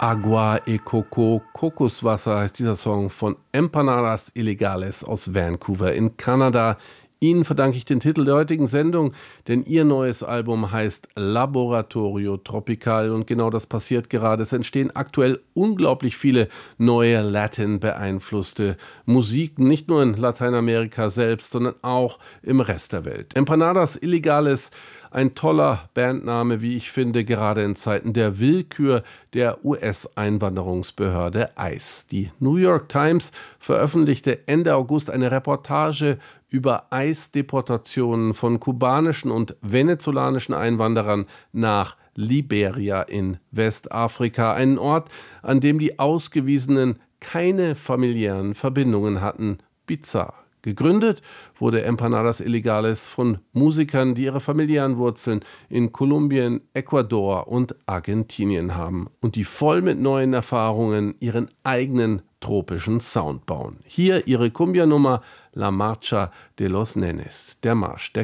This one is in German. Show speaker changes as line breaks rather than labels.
Agua y Coco, Kokoswasser heißt dieser Song von Empanadas Ilegales aus Vancouver in Kanada. Ihnen verdanke ich den Titel der heutigen Sendung, denn Ihr neues Album heißt Laboratorio Tropical und genau das passiert gerade. Es entstehen aktuell unglaublich viele neue Latin-beeinflusste Musiken, nicht nur in Lateinamerika selbst, sondern auch im Rest der Welt. Empanadas Ilegales, ein toller Bandname, wie ich finde, gerade in Zeiten der Willkür der US-Einwanderungsbehörde ICE. Die New York Times veröffentlichte Ende August eine Reportage über ICE-Deportationen von kubanischen und venezolanischen Einwanderern nach Liberia in Westafrika, einen Ort, an dem die Ausgewiesenen keine familiären Verbindungen hatten. Bizarr. Gegründet wurde Empanadas Ilegales von Musikern, die ihre familiären Wurzeln in Kolumbien, Ecuador und Argentinien haben und die voll mit neuen Erfahrungen ihren eigenen tropischen Sound bauen. Hier ihre Cumbia-Nummer La Marcha de los Nenes, der Marsch der